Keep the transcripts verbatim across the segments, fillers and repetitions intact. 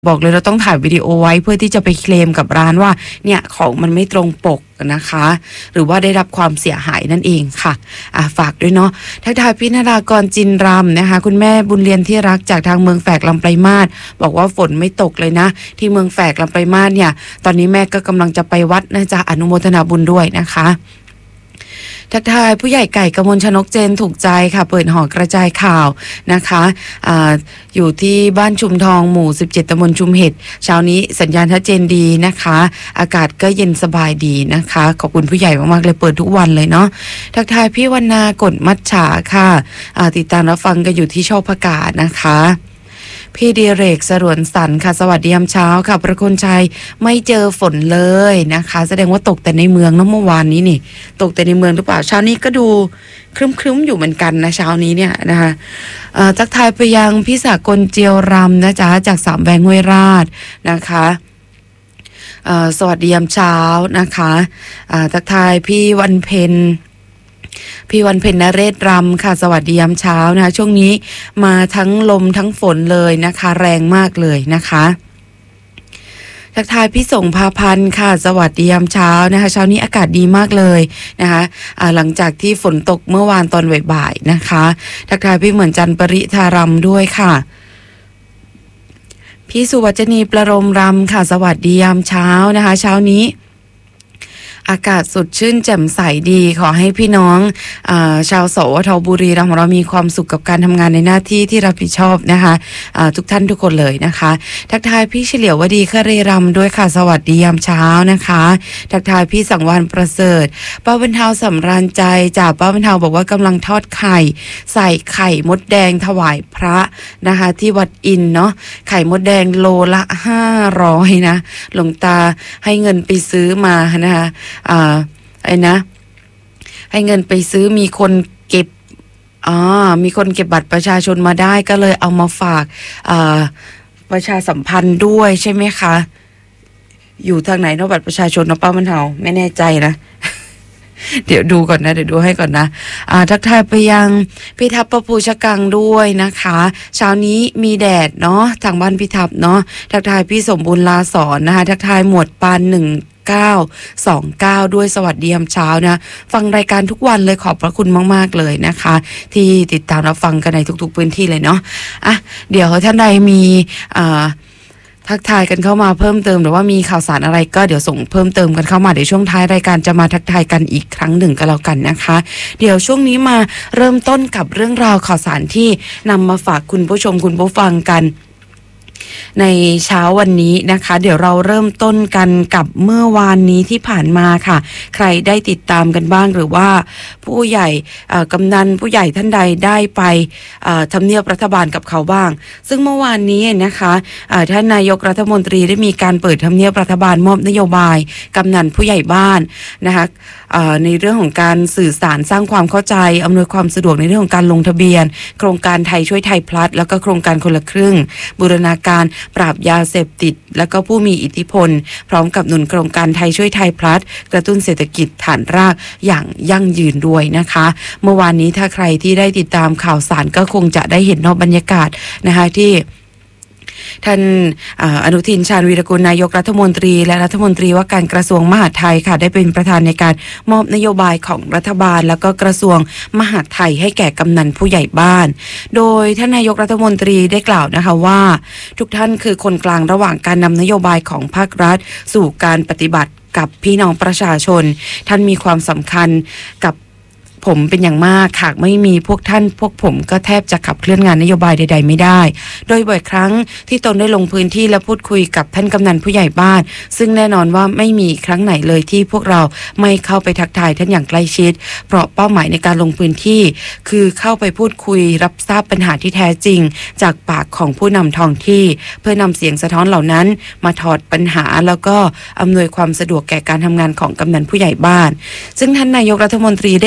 บอกเลยเราต้องถ่ายวิดีโอไว้เพื่อที่จะไปเคลมกับร้านว่าเนี่ยของมันไม่ตรงปกนะคะหรือว่าได้รับความเสียหายนั่นเองค่ะอ่ะฝากด้วยเนาะทักทายพี่นรากรจินรำนะคะคุณแม่บุญเรียนที่รักจากทางเมืองแฝกลำไพรมาศบอกว่าฝนไม่ตกเลยนะที่เมืองแฝกลำไพรมาศเนี่ยตอนนี้แม่ก็กำลังจะไปวัดนะจ๊ะอนุโมทนาบุญด้วยนะคะทักทายผู้ใหญ่ไก่กมลชนกเจนถูกใจค่ะเปิดหอกระจายข่าวนะคะอ่าอยู่ที่บ้านชุมทองหมู่สิบเจ็ดตำบลชุมเห็ดเช้านี้สัญญาณชัดเจนดีนะคะอากาศก็เย็นสบายดีนะคะขอบคุณผู้ใหญ่มากๆเลยเปิดทุกวันเลยเนาะทักทายพี่วรรณากฎมัจฉาค่ะอ่าติดตามรับฟังกันอยู่ที่ช่องประกาศนะคะพี่ดีเรกสรวนสันค่ะสวัสดียามเช้าค่ะประคุณชัยไม่เจอฝนเลยนะคะแสดงว่าตกแต่ในเมืองนะเมื่อวานนี้นี่ตกแต่ในเมืองหรือเปล่าเช้านี้ก็ดูครึ้มๆอยู่เหมือนกันนะเช้านี้เนี่ยนะคะทักทายไปยังพี่สากลเจียวรำนะจ๊ะจากสามแบงห้วยราชนะคะสวัสดียามเช้านะคะทักทายพี่วันเพ็ญพี่วันเพ็ญนเรศรำค่ะสวัสดียามเช้านะคะช่วงนี้มาทั้งลมทั้งฝนเลยนะคะแรงมากเลยนะคะทักทายพี่ส่งพาพันธ์ค่ะสวัสดียามเช้านะคะเช้านี้อากาศดีมากเลยนะคะหลังจากที่ฝนตกเมื่อวานตอนบ่ายๆนะคะทักทายพี่เหมือนจันปริธารำด้วยค่ะพี่สุวัจนีประโลมรำค่ะสวัสดียามเช้านะคะเช้านี้อากาศสดชื่นแจ่มใสดีขอให้พี่น้องอ่าชาวสวทบุรีรัมย์ของเรามีความสุขกับการทำงานในหน้าที่ที่รับผิดชอบนะคะอ่าทุกท่านทุกคนเลยนะคะทักทายพี่เฉลียววดีเคเรรำด้วยค่ะสวัสดียามเช้านะคะทักทายพี่สังวานประเสริฐป้าบรรเทาสำราญใจจากป้าบรรเทาบอกว่ากำลังทอดไข่ใส่ไข่มดแดงถวายพระนะคะที่วัดอินเนาะไข่มดแดงโลละห้าร้อยนะหลวงตาให้เงินไปซื้อมานะคะอ่าไอ้นะให้เงินไปซื้อมีคนเก็บอ๋อมีคนเก็บบัตรประชาชนมาได้ก็เลยเอามาฝากอ่าประชาสัมพันธ์ด้วยใช่ไหมคะอยู่ทางไหนเนาะบัตรประชาชนเนาะป้ามันเฮาไม่แน่ใจนะ เดี๋ยวดูก่อนนะเดี๋ยวดูให้ก่อนนะอ่าทักทายไปยังพี่ทัพประภูชะกังด้วยนะคะเช้านี้มีแดดเนาะทางบ้านพี่ทัพเนาะทักทายพี่สมบูรณ์ลาสอนนะคะทักทายหมวดปานหนึ่งเก้าสองเก้าด้วยสวัสดียามเช้านะฟังรายการทุกวันเลยขอบพระคุณมากๆเลยนะคะที่ติดตามรับฟังกันในทุกๆพื้นที่เลยเนาะอ่ะเดี๋ยวท่านใดมีอ่าทักทายกันเข้ามาเพิ่มเติมหรือว่ามีข่าวสารอะไรก็เดี๋ยวส่งเพิ่มเติมกันเข้ามาเดี๋ยวช่วงท้ายรายการจะมาทักทายกันอีกครั้งหนึ่งก็แล้วกันนะคะเดี๋ยวช่วงนี้มาเริ่มต้นกับเรื่องราวข่าวสารที่นำมาฝากคุณผู้ชมคุณผู้ฟังกันในเช้าวันนี้นะคะเดี๋ยวเราเริ่มต้นกันกับเมื่อวานนี้ที่ผ่านมาค่ะใครได้ติดตามกันบ้างหรือว่าผู้ใหญ่กำนันผู้ใหญ่ท่านใดได้ไปทำเนียบรัฐบาลกับเขาบ้างซึ่งเมื่อวานนี้นะคะท่านนายกรัฐมนตรีได้มีการเปิดทำเนียบรัฐบาลมอบนโยบายกำนันผู้ใหญ่บ้านนะคะในเรื่องของการสื่อสารสร้างความเข้าใจอำนวยความสะดวกในเรื่องของการลงทะเบียนโครงการไทยช่วยไทยพลัสแล้วก็โครงการคนละครึ่งบูรณาการปราบยาเสพติดและก็ผู้มีอิทธิพลพร้อมกับหนุนโครงการไทยช่วยไทยพลัสกระตุ้นเศรษฐกิจฐานรากอย่างยั่งยืนด้วยนะคะเมื่อวานนี้ถ้าใครที่ได้ติดตามข่าวสารก็คงจะได้เห็นนอกบรรยากาศนะคะที่ท่านอนุทินชาญวีรกุลนายกรัฐมนตรีและรัฐมนตรีว่าการกระทรวงมหาดไทยค่ะได้เป็นประธานในการมอบนโยบายของรัฐบาลแล้วก็กระทรวงมหาดไทยให้แก่กำนันผู้ใหญ่บ้านโดยท่านนายกรัฐมนตรีได้กล่าวนะคะว่าทุกท่านคือคนกลางระหว่างการนำนโยบายของภาครัฐสู่การปฏิบัติกับพี่น้องประชาชนท่านมีความสำคัญกับผมเป็นอย่างมากหากไม่มีพวกท่านพวกผมก็แทบจะขับเคลื่อนงานนโยบายใดๆไม่ได้โดยบ่อยครั้งที่ตนได้ลงพื้นที่และพูดคุยกับท่านกำนันผู้ใหญ่บ้านซึ่งแน่นอนว่าไม่มีครั้งไหนเลยที่พวกเราไม่เข้าไปทักทายท่านอย่างใกล้ชิดเพราะเป้าหมายในการลงพื้นที่คือเข้าไปพูดคุยรับทราบปัญหาที่แท้จริงจากปากของผู้นำท้องที่เพื่อนำเสียงสะท้อนเหล่านั้นมาถอดปัญหาแล้วก็อำนวยความสะดวกแก่การทำงานของกำนันผู้ใหญ่บ้านซึ่งท่านนายกรัฐมนตรีได้กล่าวอีก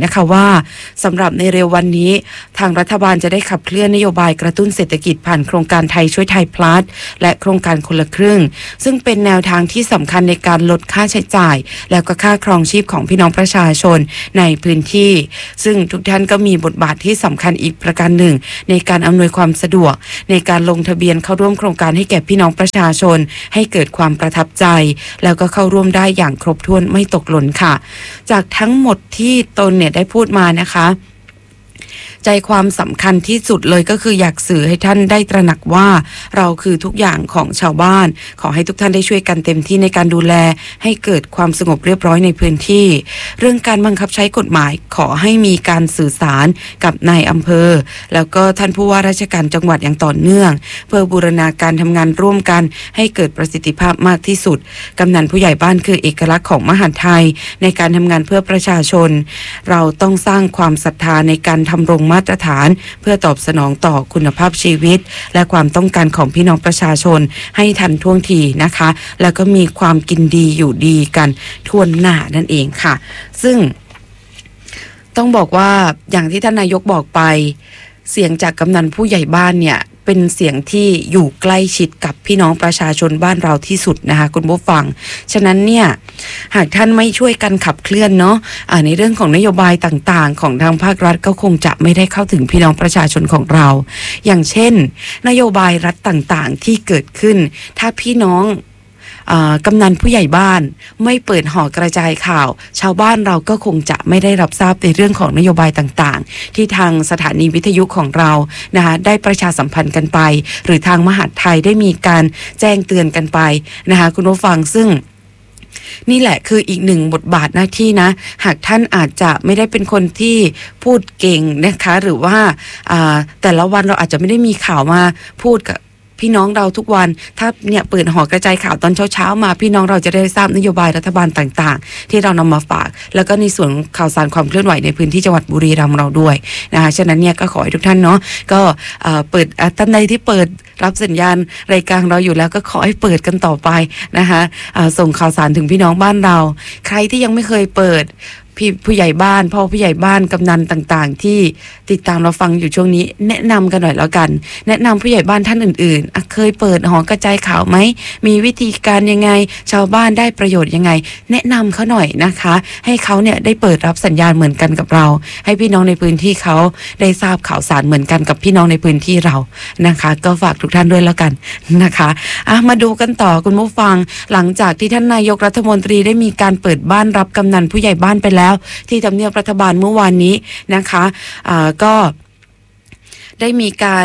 นะคะว่าสำหรับในเร็ววันนี้ทางรัฐบาลจะได้ขับเคลื่อนนโยบายกระตุ้นเศรษฐกิจผ่านโครงการไทยช่วยไทยพลัสและโครงการคนละครึ่งซึ่งเป็นแนวทางที่สำคัญในการลดค่าใช้จ่ายแล้วก็ค่าครองชีพของพี่น้องประชาชนในพื้นที่ซึ่งทุกท่านก็มีบทบาทที่สำคัญอีกประการหนึ่งในการอำนวยความสะดวกในการลงทะเบียนเข้าร่วมโครงการให้แก่พี่น้องประชาชนให้เกิดความประทับใจแล้วก็เข้าร่วมได้อย่างครบถ้วนไม่ตกหล่นค่ะจากทั้งหมดที่ตนเนี่ยได้พูดมานะคะใจความสำคัญที่สุดเลยก็คืออยากสื่อให้ท่านได้ตระหนักว่าเราคือทุกอย่างของชาวบ้านขอให้ทุกท่านได้ช่วยกันเต็มที่ในการดูแลให้เกิดความสงบเรียบร้อยในพื้นที่เรื่องการบังคับใช้กฎหมายขอให้มีการสื่อสารกับนายอำเภอแล้วก็ท่านผู้ว่าราชการจังหวัดอย่างต่อเนื่องเพื่อบูรณาการทำงานร่วมกันให้เกิดประสิทธิภาพมากที่สุดกำนันผู้ใหญ่บ้านคือเอกลักษณ์ของมหาดไทยในการทำงานเพื่อประชาชนเราต้องสร้างความศรัทธาในการทำรงมาตรฐานเพื่อตอบสนองต่อคุณภาพชีวิตและความต้องการของพี่น้องประชาชนให้ทันท่วงทีนะคะแล้วก็มีความกินดีอยู่ดีกันทั่วหน้านั่นเองค่ะซึ่งต้องบอกว่าอย่างที่ท่านนายกบอกไปเสียงจากกำนันผู้ใหญ่บ้านเนี่ยเป็นเสียงที่อยู่ใกล้ชิดกับพี่น้องประชาชนบ้านเราที่สุดนะคะคุณผู้ฟังฉะนั้นเนี่ยหากท่านไม่ช่วยกันขับเคลื่อนเนาะะในเรื่องของนโยบายต่างๆของทางภาครัฐก็คงจะไม่ได้เข้าถึงพี่น้องประชาชนของเราอย่างเช่นนโยบายรัฐต่างๆที่เกิดขึ้นถ้าพี่น้องกำนันผู้ใหญ่บ้านไม่เปิดหอกระจายข่าวชาวบ้านเราก็คงจะไม่ได้รับทราบในเรื่องของนโยบายต่างๆที่ทางสถานีวิทยุของเรานะคะได้ประชาสัมพันธ์กันไปหรือทางมหาดไทยได้มีการแจ้งเตือนกันไปนะคะคุณผู้ฟังซึ่งนี่แหละคืออีกหนึ่งบทบาทหน้าที่นะหากท่านอาจจะไม่ได้เป็นคนที่พูดเก่งนะคะหรือว่าแต่ละวันเราอาจจะไม่ได้มีข่าวมาพูดกับพี่น้องเราทุกวันถ้าเนี่ยเปิดหอกระจายข่าวตอนเช้าๆมาพี่น้องเราจะได้ทราบนโยบายรัฐบาลต่างๆที่เรานำมาฝากแล้วก็ในส่วนข่าวสารความเคลื่อนไหวในพื้นที่จังหวัดบุรีรัมย์เราด้วยนะคะฉะนั้นเนี่ยก็ขอให้ทุกท่านเนาะก็เปิดท่านใดที่เปิดรับสัญญาณรายการเราอยู่แล้วก็ขอให้เปิดกันต่อไปนะคะส่งข่าวสารถึงพี่น้องบ้านเราใครที่ยังไม่เคยเปิดพี่ผู้ใหญ่บ้านพ่อผู้ใหญ่บ้านกำนันต่างๆที่ติดตามเราฟังอยู่ช่วงนี้แนะนำกันหน่อยแล้วกันแนะนำผู้ใหญ่บ้านท่านอื่นๆเคยเปิดหอกระจายข่าวไหมมีวิธีการยังไงชาวบ้านได้ประโยชน์ยังไงแนะนำเขาหน่อยนะคะให้เขาเนี่ยได้เปิดรับสัญญาณเหมือนกันกับเราให้พี่น้องในพื้นที่เขาได้ทราบข่าวสารเหมือนกันกับพี่น้องในพื้นที่เรานะคะก็ฝากทุกท่านด้วยแล้วกันนะคะอ่ะมาดูกันต่อคุณผู้ฟังหลังจากที่ท่านนายกรัฐมนตรีได้มีการเปิดบ้านรับกำนันผู้ใหญ่บ้านไปแล้วที่ทำเนียบรัฐบาลเมื่อวานนี้นะคะะก็ได้มีการ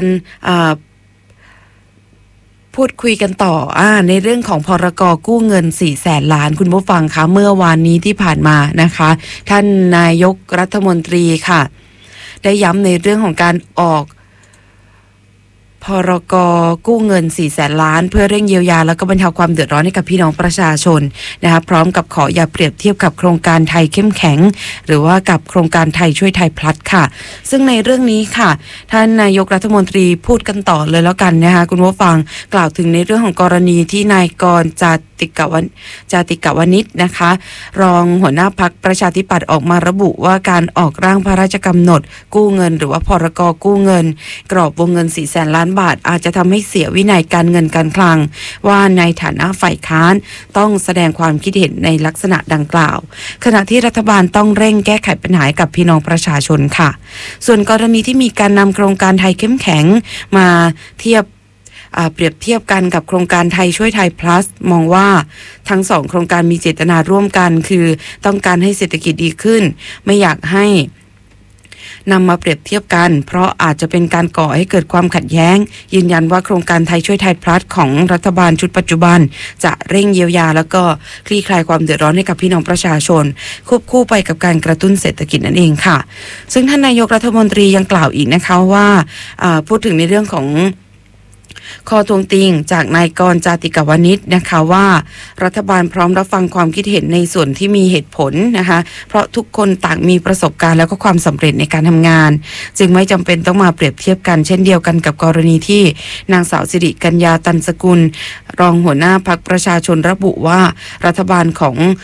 พูดคุยกันต่ออ่าในเรื่องของพรก.กู้เงินสี่แสนล้านคุณผู้ฟังคะเมื่อวานนี้ที่ผ่านมานะคะท่านนายกรัฐมนตรีค่ะได้ย้ำในเรื่องของการออกพรก.กู้เงินสี่แสนล้านเพื่อเร่งเยียวยาแล้วก็บรรเทาความเดือดร้อนให้กับพี่น้องประชาชนนะคะพร้อมกับขออย่าเปรียบเทียบกับโครงการไทยเข้มแข็งหรือว่ากับโครงการไทยช่วยไทยพลัสค่ะซึ่งในเรื่องนี้ค่ะท่านนายกรัฐมนตรีพูดกันต่อเลยแล้วกันนะคะคุณผู้ฟังกล่าวถึงในเรื่องของกรณีที่นายกรณ์จาติกวันจาติกวณิชนะคะรองหัวหน้าพรรคประชาธิปัตย์ออกมาระบุว่าการออกร่างพระราชกำหนดกู้เงินหรือว่าพรก.กู้เงินกรอบวงเงินสี่แสนล้านบาทอาจจะทำให้เสียวินัยการเงินการคลังว่าในฐานะฝ่ายค้านต้องแสดงความคิดเห็นในลักษณะดังกล่าวขณะที่รัฐบาลต้องเร่งแก้ไขปัญหากับพี่น้องประชาชนค่ะส่วนกรณีที่มีการนำโครงการไทยเข้มแข็งมาเทียบเปรียบเทียบกันกับโครงการไทยช่วยไทย plus มองว่าทั้งสองโครงการมีเจตนาร่วมกันคือต้องการให้เศรษฐกิจดีขึ้นไม่อยากให้นำมาเปรียบเทียบกันเพราะอาจจะเป็นการก่อให้เกิดความขัดแย้งยืนยันว่าโครงการไทยช่วยไทย plus ของรัฐบาลชุดปัจจุบันจะเร่งเยียวยาแล้วก็คลี่คลายความเดือดร้อนให้กับพี่น้องประชาชนควบคู่ไปกับการกระตุ้นเศรษฐกิจนั่นเองค่ะซึ่งท่านนายกรัฐมนตรียังกล่าวอีกนะคะว่าพูดถึงในเรื่องของข้อทวงติงจากนายกรณ์จาติกวณิชนะคะว่ารัฐบาลพร้อมรับฟังความคิดเห็นในส่วนที่มีเหตุผลนะคะเพราะทุกคนต่างมีประสบการณ์แล้วก็ความสำเร็จในการทำงานจึงไม่จำเป็นต้องมาเปรียบเทียบกันเช่นเดียวกันกับกรณีที่นางสาวสิริกัญญาตันสกุลรองหัวหน้าพรรคประชาชนระบุว่ารัฐบาลของ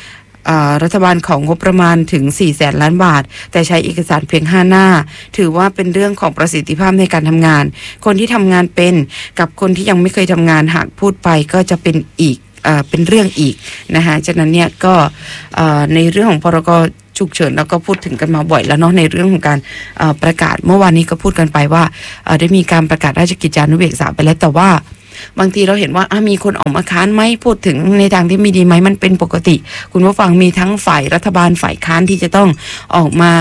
รัฐบาลของงบประมาณถึงสี่แสนล้านบาทแต่ใช้เอกสารเพียงห้าหน้าถือว่าเป็นเรื่องของประสิทธิภาพในการทำงานคนที่ทำงานเป็นกับคนที่ยังไม่เคยทำงานหากพูดไปก็จะเป็นอีกเอ่อเป็นเรื่องอีกนะคะฉะนั้นเนี่ยก็ในเรื่องของพรกฉุกเฉินเราก็พูดถึงกันมาบ่อยแล้วเนาะในเรื่องของการประกาศเมื่อวานนี้ก็พูดกันไปว่าได้มีการประกาศราชกิจจานุเบกษาไปแล้วแต่ว่าบางทีเราเห็นว่ามีคนออกมาค้านไหมพูดถึงในทางที่มีดีไหมมันเป็นปกติคุณผู้ฟังมีทั้งฝ่ายรัฐบาลฝ่ายค้านที่จะต้องออกมา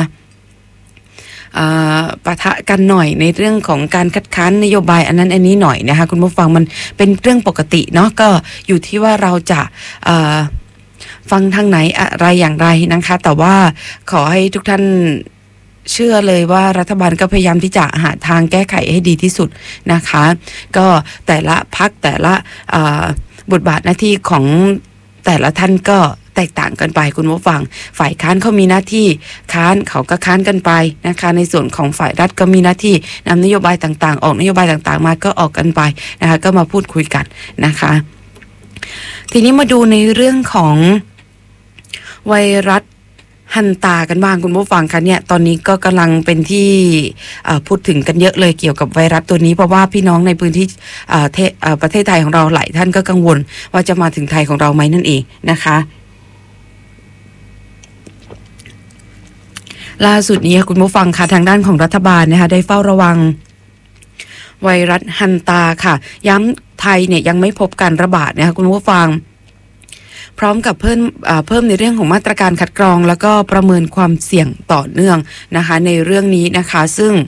ปะทะกันหน่อยในเรื่องของการคัดค้านนโยบายอันนั้นอันนี้หน่อยนะคะคุณผู้ฟังมันเป็นเรื่องปกติเนาะก็อยู่ที่ว่าเราจะฟังทางไหนอะไรอย่างไรนะคะแต่ว่าขอให้ทุกท่านเชื่อเลยว่ารัฐบาลก็พยายามที่จะหาทางแก้ไขให้ดีที่สุดนะคะก็แต่ละพรรคแต่ละบทบาทหน้าที่ของแต่ละท่านก็แตกต่างกันไปคุณผู้ฟังฝ่ายค้านเขามีหน้าที่ค้านเขาก็ค้านกันไปนะคะในส่วนของฝ่ายรัฐก็มีหน้าที่นำนโยบายต่างๆออกนโยบายต่างๆมาก็ออกกันไปนะคะก็มาพูดคุยกันนะคะทีนี้มาดูในเรื่องของไวรัสฮันตากันบ้างคุณผู้ฟังคะเนี่ยตอนนี้ก็กำลังเป็นที่พูดถึงกันเยอะเลยเกี่ยวกับไวรัสตัวนี้เพราะว่าพี่น้องในพื้นที่ประเทศไทยของเราหลายท่านก็กังวลว่าจะมาถึงไทยของเราไหมนั่นเองนะคะล่าสุดนี้คุณผู้ฟังค่ะทางด้านของรัฐบาลนะคะได้เฝ้าระวังไวรัสฮันตาค่ะย้ำไทยเนี่ยยังไม่พบการระบาดนะคะคุณผู้ฟังพร้อมกับเพิ่มเพิ่มในเรื่องของมาตรการคัดกรองแล้วก็ประเมินความเสี่ยงต่อเนื่องนะคะในเรื่องนี้นะคะซึ่ง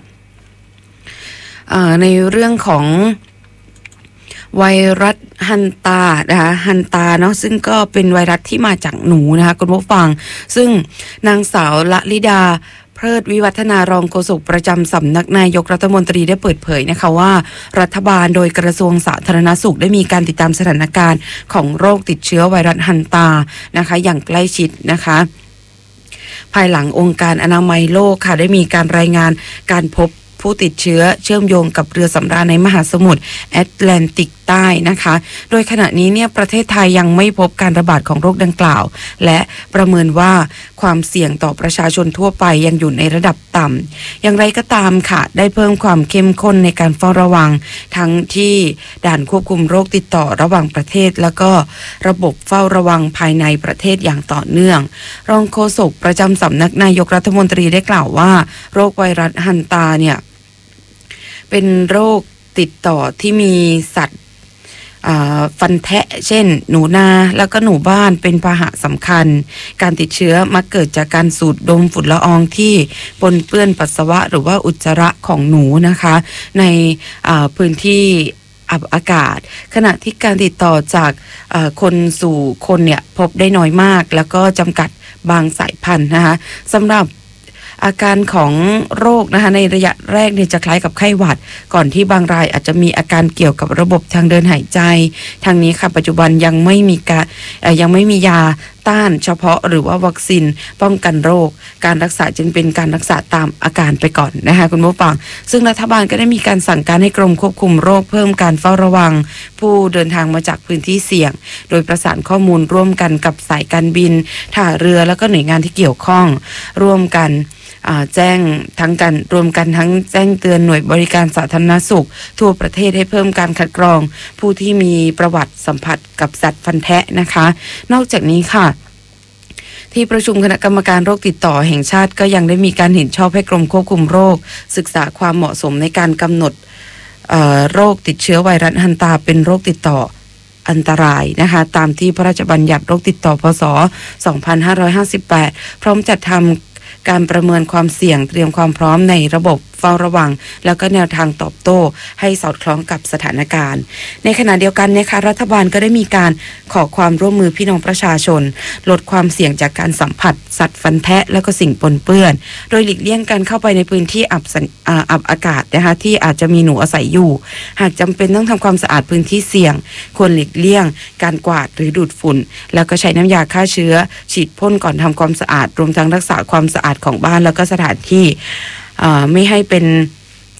ในเรื่องของไวรัสฮันตานะคะฮันตาเนาะซึ่งก็เป็นไวรัสที่มาจากหนูนะคะคุณผู้ฟังซึ่งนางสาวละลิดาเพิดวิวัฒนารองโฆษกประจำสำนักนายกรัฐมนตรีได้เปิดเผยนะคะว่ารัฐบาลโดยกระทรวงสาธารณสุขได้มีการติดตามสถานการณ์ของโรคติดเชื้อไวรัสฮันตานะคะอย่างใกล้ชิดนะคะภายหลังองค์การอนามัยโลกค่ะได้มีการรายงานการพบผู้ติดเชื้อเชื่อมโยงกับเรือสำราญในมหาสมุทรแอตแลนติกใต้นะคะโดยขณะนี้เนี่ยประเทศไทยยังไม่พบการระบาดของโรคดังกล่าวและประเมินว่าความเสี่ยงต่อประชาชนทั่วไปยังอยู่ในระดับต่ำอย่างไรก็ตามค่ะได้เพิ่มความเข้มข้นในการเฝ้าระวังทั้งที่ด่านควบคุมโรคติดต่อระหว่างประเทศแล้วก็ระบบเฝ้าระวังภายในประเทศอย่างต่อเนื่องรองโฆษกประจำสำนักนายกรัฐมนตรีได้กล่าวว่าโรคไวรัสฮันตาเนี่ยเป็นโรคติดต่อที่มีสัตว์ฟันแทะเช่นหนูนาแล้วก็หนูบ้านเป็นพาหะสำคัญการติดเชื้อมักเกิดจากการสูดดมฝุ่นละอองที่ปนเปื้อนปัสสาวะหรือว่าอุจจาระของหนูนะคะในพื้นที่อับอากาศขณะที่การติดต่อจากคนสู่คนเนี่ยพบได้น้อยมากแล้วก็จำกัดบางสายพันธุ์นะคะสำหรับอาการของโรคนะคะในระยะแรกเนี่ยจะคล้ายกับไข้หวัดก่อนที่บางรายอาจจะมีอาการเกี่ยวกับระบบทางเดินหายใจทางนี้ค่ะปัจจุบันยังไม่มีการยังไม่มียาต้านเฉพาะหรือว่าวัคซีนป้องกันโรคการรักษาจึงเป็นการรักษาตามอาการไปก่อนนะคะคุณผู้ฟังซึ่งรัฐบาลก็ได้มีการสั่งการให้กรมควบคุมโรคเพิ่มการเฝ้าระวังผู้เดินทางมาจากพื้นที่เสี่ยงโดยประสานข้อมูลร่วมกันกับสายการบินท่าเรือแล้วก็หน่วยงานที่เกี่ยวข้องร่วมกันแจ้งทั้งกันรวมกันทั้งแจ้งเตือนหน่วยบริการสาธารณสุขทั่วประเทศให้เพิ่มการคัดกรองผู้ที่มีประวัติสัมผัสกับสัตว์ฟันแทะนะคะนอกจากนี้ค่ะที่ประชุมคณะกรรมการโรคติดต่อแห่งชาติก็ยังได้มีการเห็นชอบให้กรมควบคุมโรคศึกษาความเหมาะสมในการกำหนดโรคติดเชื้อไวรัสฮันตาเป็นโรคติดต่ออันตรายนะคะตามที่พระราชบัญญัติโรคติดต่อพ.ศ. สองพันห้าร้อยห้าสิบแปดพร้อมจัดทำการประเมินความเสี่ยงเตรียมความพร้อมในระบบเฝ้าระวังแล้วก็แนวทางตอบโต้ให้สอดคล้องกับสถานการณ์ในขณะเดียวกันนะคะรัฐบาลก็ได้มีการขอความร่วมมือพี่น้องประชาชนลดความเสี่ยงจากการสัมผัสสัตว์ฟันแทะแล้วก็สิ่งปนเปื้อนโดยหลีกเลี่ยงการเข้าไปในพื้นที่อับอับอากาศนะคะที่อาจจะมีหนูอาศัยอยู่หากจำเป็นต้องทำความสะอาดพื้นที่เสี่ยงควรหลีกเลี่ยงการกวาดหรือดูดฝุ่นแล้วก็ใช้น้ำยาฆ่าเชื้อฉีดพ่นก่อนทำความสะอาดรวมทั้งรักษาความสะอาดของบ้านแล้วก็สถานที่ไม่ให้เป็น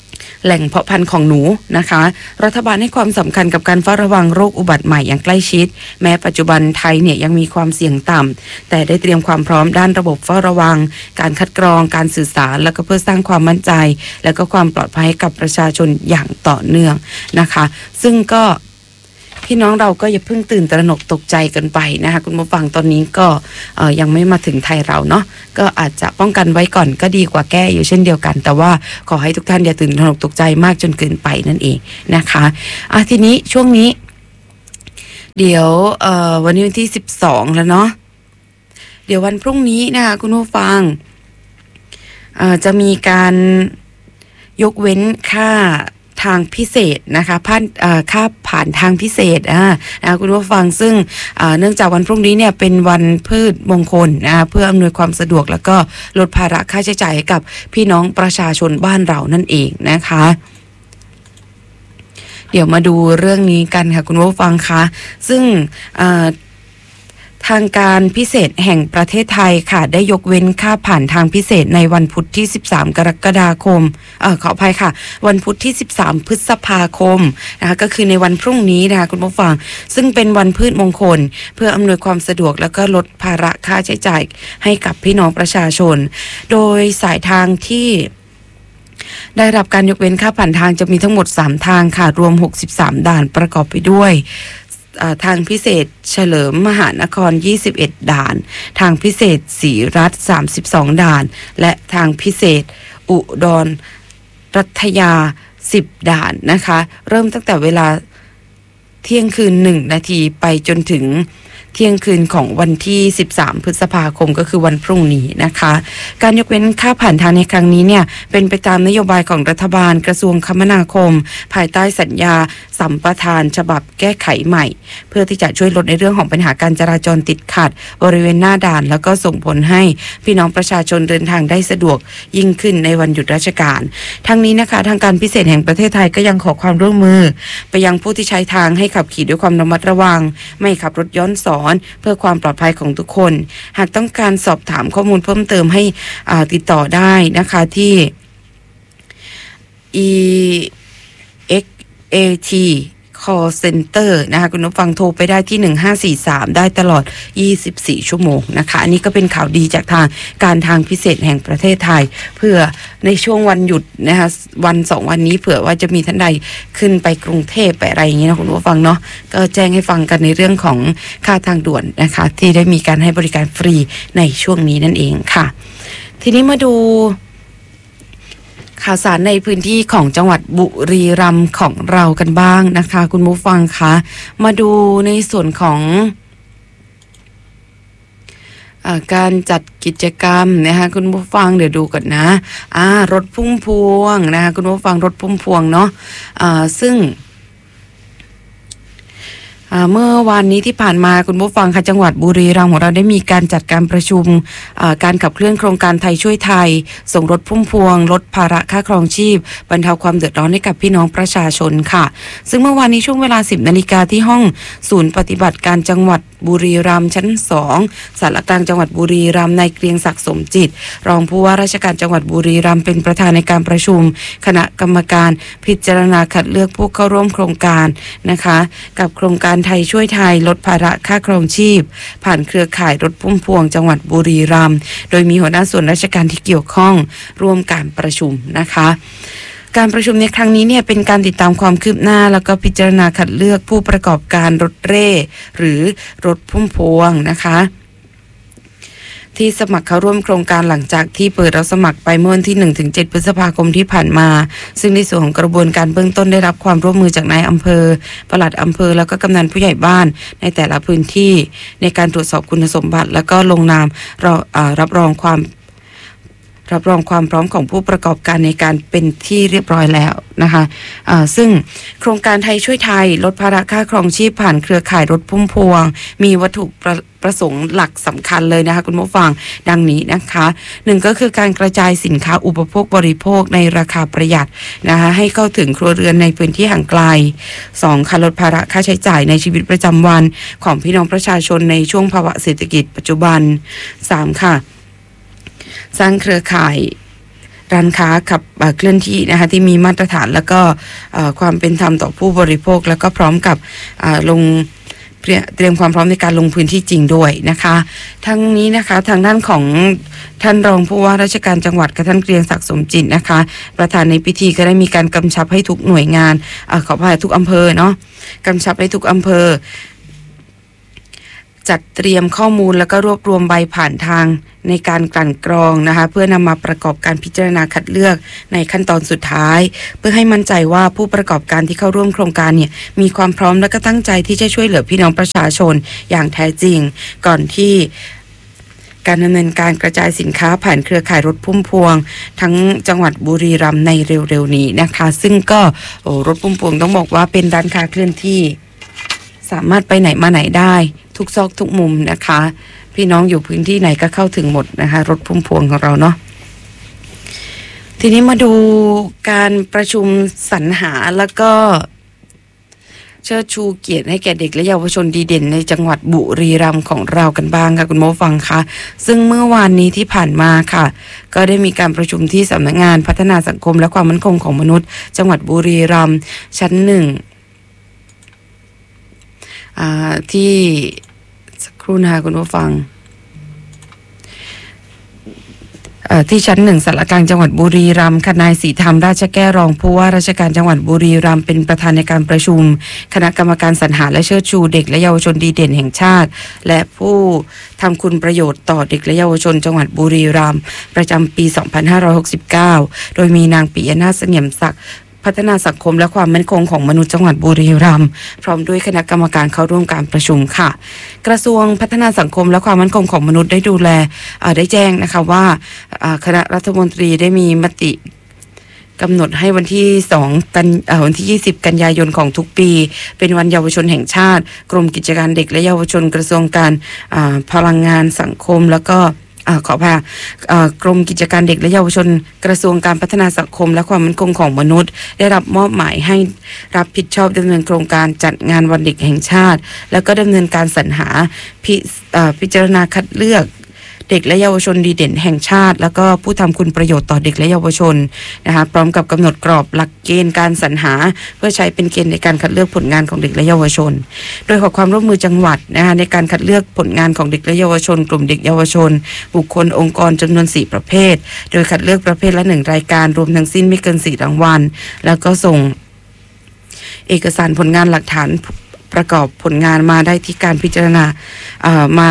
แหล่งเพาะพันธุ์ของหนูนะคะรัฐบาลให้ความสำคัญกับการเฝ้าระวังโรคอุบัติใหม่อย่างใกล้ชิดแม้ปัจจุบันไทยเนี่ยยังมีความเสี่ยงต่ำแต่ได้เตรียมความพร้อมด้านระบบเฝ้าระวังการคัดกรองการสื่อสารแล้วก็เพื่อสร้างความมั่นใจและก็ความปลอดภัยให้กับประชาชนอย่างต่อเนื่องนะคะซึ่งก็พี่น้องเราก็อย่าเพิ่งตื่นตระหนกตกใจกันไปนะคะคุณผู้ฟังตอนนี้ก็เอ่อยังไม่มาถึงไทยเราเนาะก็อาจจะป้องกันไว้ก่อนก็ดีกว่าแก้อยู่เช่นเดียวกันแต่ว่าขอให้ทุกท่านอย่าตื่นตระหนกตกใจมากจนเกินไปนั่นเองนะคะอ่ะทีนี้ช่วงนี้เดี๋ยวเอ่อวันนี้วันที่สิบสองแล้วเนาะเดี๋ยววันพรุ่งนี้นะคะคุณผู้ฟังเอ่อจะมีการยกเว้นค่าทางพิเศษนะคะผ่านค่าผ่านทางพิเศษอ่านะคุณผู้ฟังซึ่งเนื่องจากวันพรุ่งนี้เนี่ยเป็นวันพืชมงคลนะเพื่ออำนวยความสะดวกแล้วก็ลดภาระค่าใช้จ่ายให้กับพี่น้องประชาชนบ้านเรานั่นเองนะคะเดี๋ยวมาดูเรื่องนี้กันค่ะคุณผู้ฟังคะซึ่งทางการพิเศษแห่งประเทศไทยค่ะได้ยกเว้นค่าผ่านทางพิเศษในวันพุธที่สิบสามกรกฎาคมเอ่อขออภัยค่ะวันพุธที่สิบสามพฤษภาคมนะคะก็คือในวันพรุ่งนี้นะคะคุณผู้ฟังซึ่งเป็นวันพืชมงคลเพื่ออำนวยความสะดวกแล้วก็ลดภาระค่าใช้จ่ายให้กับพี่น้องประชาชนโดยสายทางที่ได้รับการยกเว้นค่าผ่านทางจะมีทั้งหมดสามทางค่ะรวมหกสิบสามด่านประกอบไปด้วยทางพิเศษเฉลิมมหานครยี่สิบเอ็ดด่านทางพิเศษศรีรัตน์สามสิบสองด่านและทางพิเศษอุดรรัตยาสิบด่านนะคะเริ่มตั้งแต่เวลาเที่ยงคืนหนึ่งนาทีไปจนถึงเที่ยงคืนของวันที่สิบสามพฤษภาคมก็คือวันพรุ่งนี้นะคะการยกเว้นค่าผ่านทางในครั้งนี้เนี่ยเป็นไปตามนโยบายของรัฐบาลกระทรวงคมนาคมภายใต้สัญญาสัมปทานฉบับแก้ไขใหม่เพื่อที่จะช่วยลดในเรื่องของปัญหาการจราจรติดขัดบริเวณหน้าด่านแล้วก็ส่งผลให้พี่น้องประชาชนเดินทางได้สะดวกยิ่งขึ้นในวันหยุดราชการทั้งนี้นะคะทางการพิเศษแห่งประเทศไทยก็ยังขอความร่วมมือไปยังผู้ที่ใช้ทางให้ขับขี่ด้วยความระมัดระวังไม่ขับรถย้อนสอนเพื่อความปลอดภัยของทุกคนหากต้องการสอบถามข้อมูลเพิ่มเติมให้ติดต่อได้นะคะที่ อี เอ็กซ์ เอ ที Call Center นะคะคุณผู้ฟังโทรไปได้ที่หนึ่งห้าสี่สามได้ตลอดยี่สิบสี่ชั่วโมงนะคะอันนี้ก็เป็นข่าวดีจากทางการทางพิเศษแห่งประเทศไทยเพื่อในช่วงวันหยุดนะคะวันสองวันนี้เผื่อว่าจะมีท่านใดขึ้นไปกรุงเทพไปอะไรอย่างนี้นะคุณผู้ฟังเนาะก็แจ้งให้ฟังกันในเรื่องของค่าทางด่วนนะคะที่ได้มีการให้บริการฟรีในช่วงนี้นั่นเองค่ะทีนี้มาดูข่าวสารในพื้นที่ของจังหวัดบุรีรัมย์ของเรากันบ้างนะคะคุณผู้ฟังคะมาดูในส่วนของอ่าการจัดกิจกรรมนะคะคุณผู้ฟังเดี๋ยวดูก่อนนะอ่ารถพุ่มพวงนะคะคุณผู้ฟังรถพุ่มพวงเนาะอ่าซึ่งเมื่อวานนี้ที่ผ่านมาคุณผู้ฟังค่ะจังหวัดบุรีรัมย์ของเราได้มีการจัดการประชุมการขับเคลื่อนโครงการไทยช่วยไทยส่งรถพุ่มพวงลดภาระค่าครองชีพบรรเทาความเดือดร้อนให้กับพี่น้องประชาชนค่ะซึ่งเมื่อวานนี้ช่วงเวลา สิบนาฬิกาที่ห้องศูนย์ปฏิบัติการจังหวัดบุรีรัมย์ชั้นสองศาลกลางจังหวัดบุรีรัมย์นายเกรียงศักดิ์สมจิตรองผู้ว่าราชการจังหวัดบุรีรัมย์เป็นประธานในการประชุมคณะกรรมการพิจารณาคัดเลือกผู้เข้าร่วมโครงการนะคะกับโครงการไทยช่วยไทยลดภาระค่าครองชีพผ่านเครือข่ายรถพุ่มพวงจังหวัดบุรีรัมย์โดยมีหัวหน้าส่วนราชการที่เกี่ยวข้องร่วมการประชุมนะคะการประชุมในครั้งนี้เนี่ยเป็นการติดตามความคืบหน้าแล้วก็พิจารณาคัดเลือกผู้ประกอบการรถเร่หรือรถพุ่มพวงนะคะที่สมัครเข้าร่วมโครงการหลังจากที่เปิดรับสมัครไปเมื่อวันที่ หนึ่งถึงเจ็ด พฤษภาคมที่ผ่านมาซึ่งในส่วนของกระบวนการเบื้องต้นได้รับความร่วมมือจากนายอำเภอปลัดอำเภอแล้วก็กำนันผู้ใหญ่บ้านในแต่ละพื้นที่ในการตรวจสอบคุณสมบัติแล้วก็ลงนามรับรองความรับรองความพร้อมของผู้ประกอบการในการเป็นที่เรียบร้อยแล้วนะคะะซึ่งโครงการไทยช่วยไทยลดภาระค่าครองชีพผ่านเครือข่ายรถพุ่มพวงมีวัตถุประประสงค์หลักสำคัญเลยนะคะคุณผู้ฟังดังนี้นะคะหนึ่งก็คือการกระจายสินค้าอุปโภคบริโภคในราคาประหยัดนะคะให้เข้าถึงครัวเรือนในพื้นที่ห่างไกลสองค่ะลดภาระค่าใช้จ่ายในชีวิตประจำวันของพี่น้องประชาชนในช่วงภาวะเศรษฐกิจปัจจุบันสามค่ะสร้างเครือข่ายร้านค้าขับเคลื่อนที่นะคะที่มีมาตรฐานแล้วก็ความเป็นธรรมต่อผู้บริโภคแล้วก็พร้อมกับลงเตรียมความพร้อมในการลงพื้นที่จริงด้วยนะคะทั้งนี้นะคะทางด้านของท่านรองผู้ว่าราชการจังหวัดกับท่านเกรียงศักดิ์สมจิตนะคะประธานในพิธีก็ได้มีการกำชับให้ทุกหน่วยงานอขออภัยทุกอำเภอเนาะกำชับให้ทุกอำเภอจัดเตรียมข้อมูลแล้วก็รวบรวมใบผ่านทางในการกลั่นกรองนะคะเพื่อนำมาประกอบการพิจารณาคัดเลือกในขั้นตอนสุดท้ายเพื่อให้มั่นใจว่าผู้ประกอบการที่เข้าร่วมโครงการเนี่ยมีความพร้อมและก็ตั้งใจที่จะช่วยเหลือพี่น้องประชาชนอย่างแท้จริงก่อนที่การดำเนินการกระจายสินค้าผ่านเครือข่ายรถพุ่มพวงทั้งจังหวัดบุรีรัมย์ในเร็วๆนี้นะคะซึ่งก็โอ้รถพุ่มพวงต้องบอกว่าเป็นร้านค้าเคลื่อนที่สามารถไปไหนมาไหนได้ทุกซอกทุกมุมนะคะพี่น้องอยู่พื้นที่ไหนก็เข้าถึงหมดนะคะรถพุ่มพวงของเราเนาะทีนี้มาดูการประชุมสรรหาแล้วก็เชิดชูเกียรติให้แก่เด็กและเยาวชนดีเด่นในจังหวัดบุรีรัมย์ของเรากันบ้างค่ะคุณโมฟังค่ะซึ่งเมื่อวานนี้ที่ผ่านมาค่ะก็ได้มีการประชุมที่สำนักงานพัฒนาสังคมและความมั่นคงของมนุษย์จังหวัดบุรีรัมย์ชั้นหนึ่งที่สักครู่นะคะคุณผู้ฟังที่ชั้นหนึ่งสารกลางจังหวัดบุรีรัมย์นายศรีธรรมราชแก้วรองผู้ว่าราชการจังหวัดบุรีรัมย์เป็นประธานในการประชุมคณะกรรมการสรรหาและเชิดชูเด็กและเยาวชนดีเด่นแห่งชาติและผู้ทำคุณประโยชน์ต่อเด็กและเยาวชนจังหวัดบุรีรัมย์ประจำปี สองพันห้าร้อยหกสิบเก้า โดยมีนางปิยนาถเสงี่ยมศักดิ์พัฒนาสังคมและความมั่นคงของมนุษย์จังหวัดบุรีรัมย์พร้อมด้วยคณะกรรมการเข้าร่วมการประชุมค่ะกระทรวงพัฒนาสังคมและความมั่นคงของมนุษย์ได้ดูแลได้แจ้งนะคะว่าคณะรัฐมนตรีได้มีมติกำหนดให้วันที่สองกันวันที่ยี่สิบกันยายนของทุกปีเป็นวันเยาวชนแห่งชาติกรมกิจการเด็กและเยาวชนกระทรวงการพลังงานสังคมแล้วก็ขอพากรมกิจการเด็กและเยาวชนกระทรวงการพัฒนาสังคมและความมั่นคงของมนุษย์ได้รับมอบหมายให้รับผิดชอบดำเนินโครงการจัดงานวันเด็กแห่งชาติแล้วก็ดำเนินการสรรหาพ พิจารณาคัดเลือกเด็กและเยาวชนดีเด่นแห่งชาติแล้วก็ผู้ทำคุณประโยชน์ต่อเด็กและเยาวชนนะคะพร้อมกับกำหนดกรอบหลักเกณฑ์การสรรหาเพื่อใช้เป็นเกณฑ์ในการคัดเลือกผลงานของเด็กและเยาวชนโดยขอความร่วมมือจังหวัดนะคะในการคัดเลือกผลงานของเด็กและเยาวชนกลุ่มเด็กเยาวชนบุคคลองค์กรจำนวนสี่ประเภทโดยคัดเลือกประเภทละหนึ่งรายการรวมทั้งสิ้นไม่เกินสี่รางวัลแล้วก็ส่งเอกสารผลงานหลักฐานประกอบผลงานมาได้ที่การพิจารณาเอ่อมา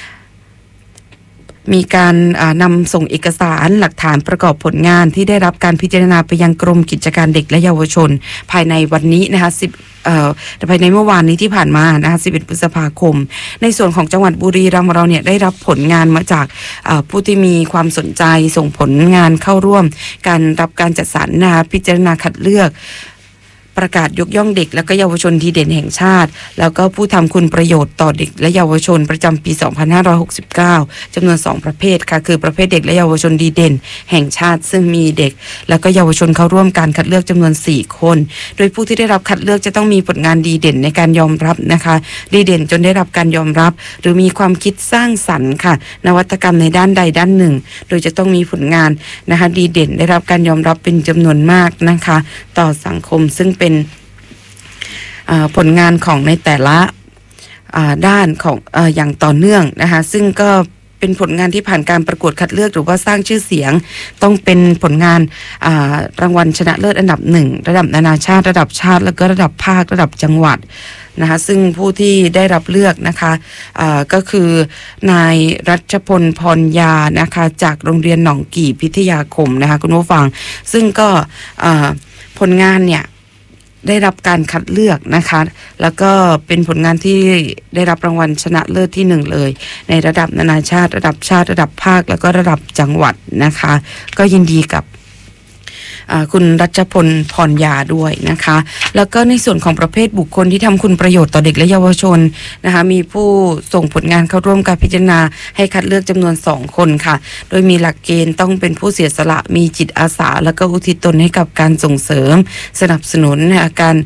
มีการนำส่งเอกสารหลักฐานประกอบผลงานที่ได้รับการพิจารณาไปยังกรมกิจการเด็กและเยาวชนภายในวันนี้นะคะสิบเอ่อภายในเมื่อวานนี้ที่ผ่านมานะคะสิบเอ็ดพฤษภาคมในส่วนของจังหวัดบุรีรัมย์เราเนี่ยได้รับผลงานมาจากผู้ที่มีความสนใจส่งผลงานเข้าร่วมการรับการจัดสรรนะคะพิจารณาคัดเลือกประกาศยกย่องเด็กและก็เยาวชนดีเด่นแห่งชาติแล้วก็ผู้ทำคุณประโยชน์ต่อเด็กและเยาวชนประจำปีสองพันห้าร้อยหกสิบเก้าจำนวนสองประเภทค่ะคือประเภทเด็กและเยาวชนดีเด่นแห่งชาติซึ่งมีเด็กและก็เยาวชนเข้าร่วมการคัดเลือกจำนวนสี่คนโดยผู้ที่ได้รับคัดเลือกจะต้องมีผลงานดีเด่นในการยอมรับนะคะดีเด่นจนได้รับการยอมรับหรือมีความคิดสร้างสรรค์ค่ะนวัตกรรมในด้านใดด้านหนึ่งโดยจะต้องมีผลงานนะคะดีเด่นได้รับการยอมรับเป็นจำนวนมากนะคะต่อสังคมซึ่งเป็นผลงานของในแต่ละด้านของ อ, อย่างต่อเนื่องนะคะซึ่งก็เป็นผลงานที่ผ่านการประกวดคัดเลือกหรือว่าสร้างชื่อเสียงต้องเป็นผลงานรางวัลชนะเลิศอันดับหนึ่งระดับนานาชาติระดับชาติแล้วก็ระดับภาคระดับจังหวัดนะคะซึ่งผู้ที่ได้รับเลือกนะคะก็คือนายรัชพลพรยานะคะจากโรงเรียนหนองกี่พิทยาคมนะคะคุณผู้ฟังซึ่งก็ผลงานเนี่ยได้รับการคัดเลือกนะคะแล้วก็เป็นผลงานที่ได้รับรางวัลชนะเลิศที่หนึ่งเลยในระดับนานาชาติระดับชาติระดับภาคแล้วก็ระดับจังหวัดนะคะก็ยินดีกับคุณรัชพลพรยาด้วยนะคะแล้วก็ในส่วนของประเภทบุคคลที่ทำคุณประโยชน์ต่อเด็กและเยาวชนนะคะมีผู้ส่งผลงานเข้าร่วมการพิจารณาให้คัดเลือกจำนวนสองคนค่ะโดยมีหลักเกณฑ์ต้องเป็นผู้เสียสละมีจิตอาสาแล้วก็อุทิศตนให้กับการส่งเสริมสนับสนุนการ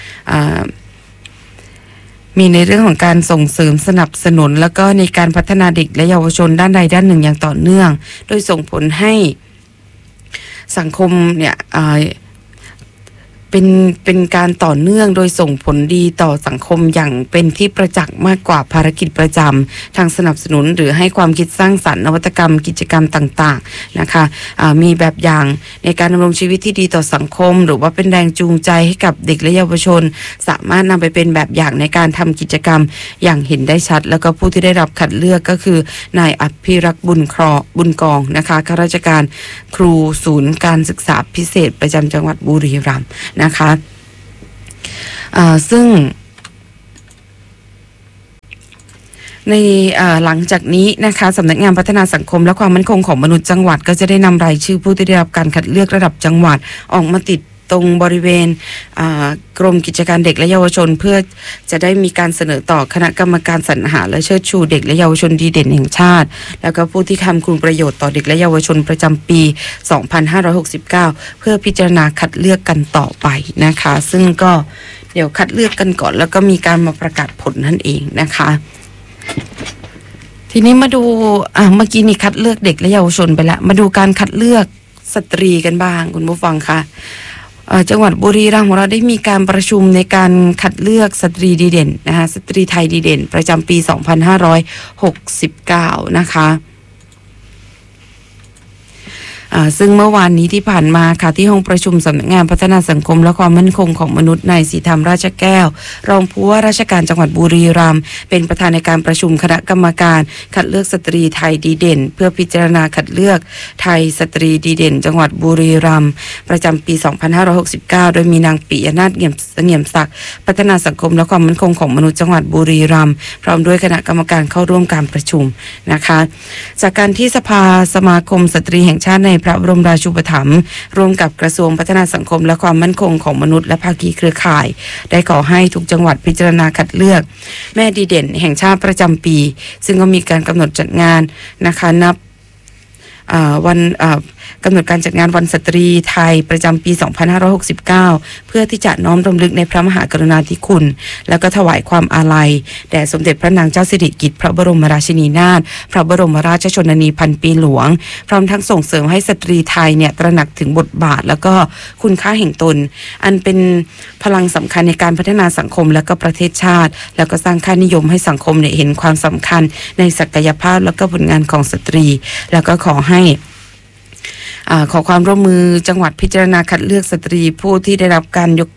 มีในเรื่องของการส่งเสริมสนับสนุนแล้วก็ในการพัฒนาเด็กและเยาวชนด้านใดด้านหนึ่งอย่างต่อเนื่องโดยส่งผลให้สังคมเนี่ยเป็นเป็นการต่อเนื่องโดยส่งผลดีต่อสังคมอย่างเป็นที่ประจักษ์มากกว่าภารกิจประจำทางสนับสนุนหรือให้ความคิดสร้างสรรค์นวัตกรรมกิจกรรมต่างๆนะคะมีแบบอย่างในการดำรงชีวิตที่ดีต่อสังคมหรือว่าเป็นแรงจูงใจให้กับเด็กและเยาวชนสามารถนำไปเป็นแบบอย่างในการทำกิจกรรมอย่างเห็นได้ชัดแล้วก็ผู้ที่ได้รับคัดเลือกก็คือนายอภิรักษ์บุญครอบุญกองนะคะข้าราชการครูศูนย์การศึกษาพิเศษประจำจังหวัดบุรีรัมย์นะคะซึ่งในหลังจากนี้นะคะสำนักงานพัฒนาสังคมและความมั่นคงของมนุษย์จังหวัดก็จะได้นำรายชื่อผู้ที่ได้รับการคัดเลือกระดับจังหวัดออกมาติดตรงบริเวณกรมกิจการเด็กและเยาวชนเพื่อจะได้มีการเสนอต่อคณะกรรมการสรรหาและเชิดชูเด็กและเยาวชนดีเด่นแห่งชาติแล้วก็ผู้ที่ทำคุณประโยชน์ต่อเด็กและเยาวชนประจำปี สองพันห้าร้อยหกสิบเก้า เพื่อพิจารณาคัดเลือกกันต่อไปนะคะซึ่งก็เดี๋ยวคัดเลือกกันก่อนแล้วก็มีการมาประกาศผลนั่นเองนะคะทีนี้มาดูอ่ะเมื่อกี้นี่คัดเลือกเด็กและเยาวชนไปแล้วมาดูการคัดเลือกสตรีกันบ้างคุณผู้ฟังคะจังหวัดบุรีรัมย์ของเราได้มีการประชุมในการคัดเลือกสตรีดีเด่นนะคะสตรีไทยดีเด่นประจำปี สองพันห้าร้อยหกสิบเก้า นะคะซึ่งเมื่อวานนี้ที่ผ่านมาค่ะที่ห้องประชุมสำนักงานพัฒนาสังคมและความมั่นคงของมนุษย์นายศรีธรรมราชแก้วรองผู้ว่าราชการจังหวัดบุรีรัมย์เป็นประธานในการประชุมคณะกรรมการคัดเลือกสตรีไทยดีเด่นเพื่อพิจารณาคัดเลือกไทยสตรีดีเด่นจังหวัดบุรีรัมย์ประจำปี สองพันห้าร้อยหกสิบเก้า โดยมีนางปิยนาถเงี่ยมศักดิ์พัฒนาสังคมและความมั่นคงของมนุษย์จังหวัดบุรีรัมย์พร้อมด้วยคณะกรรมการเข้าร่วมการประชุมนะคะจากการที่สภาสมาคมสตรีแห่งชาติในพระบรมราชูปถัมภ์ร่วมกับกระทรวงพัฒนาสังคมและความมั่นคงของมนุษย์และภาคีเครือข่ายได้ขอให้ทุกจังหวัดพิจารณาคัดเลือกแม่ดีเด่นแห่งชาติประจำปีซึ่งก็มีการกำหนดจัดงานนะคะนับวันกำหนดการจัดงานวันสตรีไทยประจำปี สองพันห้าร้อยหกสิบเก้า เพื่อที่จะน้อมรำลึกในพระมหากรุณาธิคุณแล้วก็ถวายความอาลัยแด่สมเด็จพระนางเจ้าสิริกิติ์พระบรมราชินีนาถพระบรมราชชนนีพันปีหลวงพร้อมทั้งส่งเสริมให้สตรีไทยเนี่ยตระหนักถึงบทบาทแล้วก็คุณค่าแห่งตนอันเป็นพลังสำคัญในการพัฒนาสังคมและก็ประเทศชาติแล้วก็สร้างค่านิยมให้สังคมเนี่ยเห็นความสำคัญในศักยภาพและก็ผลงานของสตรีแล้วก็ขอให้ขอความร่วมมือจังหวัดพิจารณาคัดเลือกสตรีผู้ที่ได้รับการยก